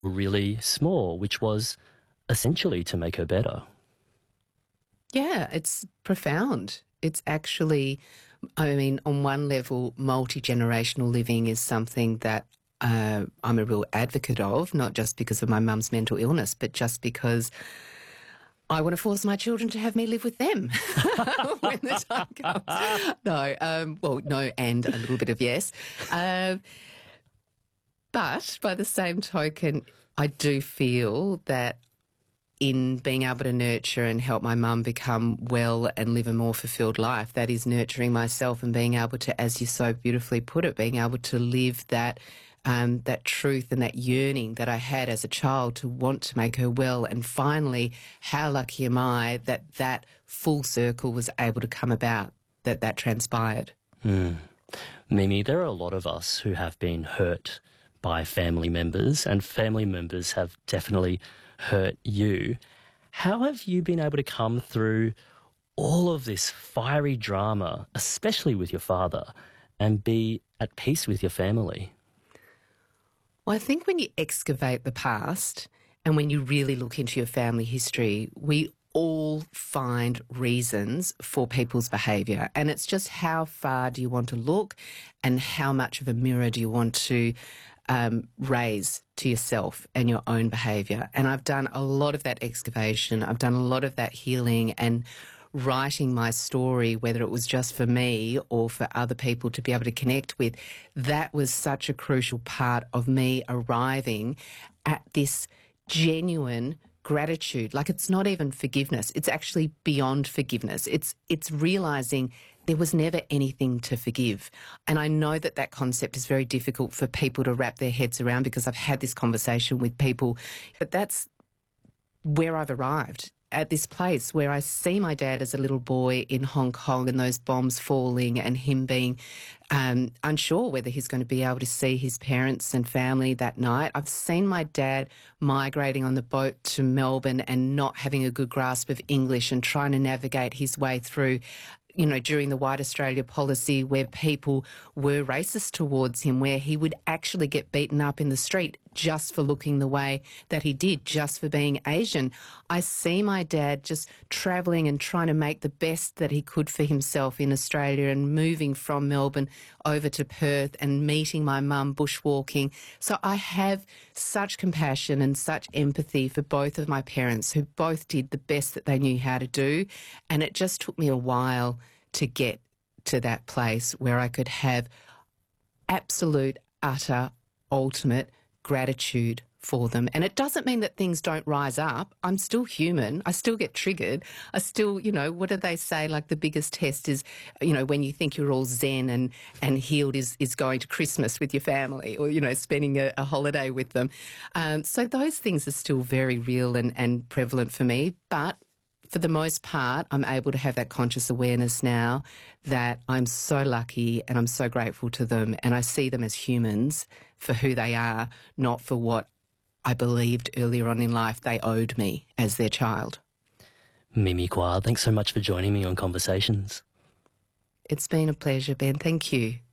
really small, which was essentially to make her better. Yeah, it's profound. It's actually, I mean, on one level, multi-generational living is something that I'm a real advocate of, not just because of my mum's mental illness, but just because I want to force my children to have me live with them when the time comes. No, well, no, and a little bit of yes. But by the same token, I do feel that in being able to nurture and help my mum become well and live a more fulfilled life, that is nurturing myself and being able to, as you so beautifully put it, being able to live that that truth and that yearning that I had as a child to want to make her well. And finally, how lucky am I that that full circle was able to come about, that transpired. Mimi, there are a lot of us who have been hurt by family members, and family members have definitely hurt you. How have you been able to come through all of this fiery drama, especially with your father, and be at peace with your family? Well, I think when you excavate the past and when you really look into your family history, we all find reasons for people's behaviour. And it's just how far do you want to look and how much of a mirror do you want to raise to yourself and your own behaviour. And I've done a lot of that excavation. I've done a lot of that healing and writing my story, whether it was just for me or for other people to be able to connect with. That was such a crucial part of me arriving at this genuine gratitude. Like, it's not even forgiveness. It's actually beyond forgiveness. It's realising there was never anything to forgive. And I know that that concept is very difficult for people to wrap their heads around, because I've had this conversation with people, but that's where I've arrived, at this place where I see my dad as a little boy in Hong Kong and those bombs falling and him being unsure whether he's going to be able to see his parents and family that night. I've seen my dad migrating on the boat to Melbourne and not having a good grasp of English and trying to navigate his way through, you know, during the White Australia policy, where people were racist towards him, where he would actually get beaten up in the street just for looking the way that he did, just for being Asian. I see my dad just travelling and trying to make the best that he could for himself in Australia and moving from Melbourne over to Perth and meeting my mum bushwalking. So I have such compassion and such empathy for both of my parents, who both did the best that they knew how to do. And it just took me a while to get to that place where I could have absolute, utter, ultimate gratitude for them. And it doesn't mean that things don't rise up. I'm still human. I still get triggered. I still, you know, what do they say? Like, the biggest test is, you know, when you think you're all zen and healed is going to Christmas with your family, or, you know, spending a holiday with them. So those things are still very real and prevalent for me. But for the most part, I'm able to have that conscious awareness now that I'm so lucky and I'm so grateful to them, and I see them as humans for who they are, not for what I believed earlier on in life they owed me as their child. Mimi Kwa, thanks so much for joining me on Conversations. It's been a pleasure, Ben. Thank you.